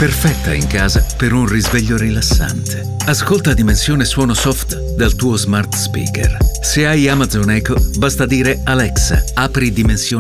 perfetta in casa per un risveglio rilassante. Ascolta Dimensione Suono Soft dal tuo smart speaker. Se hai Amazon Echo, basta dire Alexa, apri Dimensione